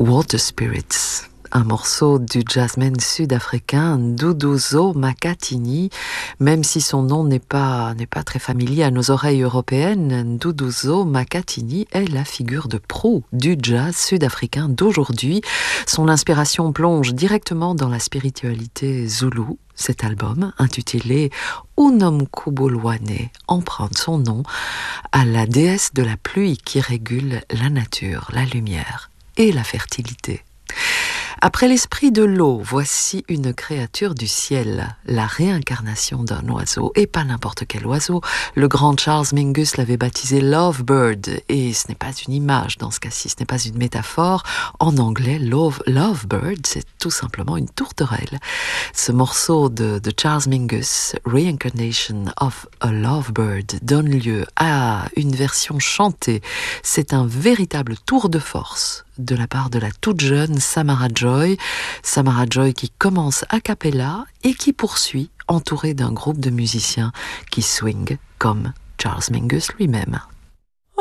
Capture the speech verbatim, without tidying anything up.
Water Spirits, un morceau du jazzman sud-africain Nduduzo Makhathini. Même si son nom n'est pas, n'est pas très familier à nos oreilles européennes, Nduduzo Makhathini est la figure de proue du jazz sud-africain d'aujourd'hui. Son inspiration plonge directement dans la spiritualité zoulou. Cet album, intitulé Unomkhubulwane, emprunte son nom à la déesse de la pluie qui régule la nature, la lumière et la fertilité. Après l'esprit de l'eau, voici une créature du ciel, la réincarnation d'un oiseau, et pas n'importe quel oiseau. Le grand Charles Mingus l'avait baptisé Lovebird, et ce n'est pas une image dans ce cas-ci, ce n'est pas une métaphore. En anglais, love, Lovebird, c'est tout simplement une tourterelle. Ce morceau de, de Charles Mingus, Reincarnation of a Lovebird, donne lieu à une version chantée. C'est un véritable tour de force de la part de la toute jeune Samara Joy. Samara Joy qui commence a cappella et qui poursuit entourée d'un groupe de musiciens qui swing comme Charles Mingus lui-même.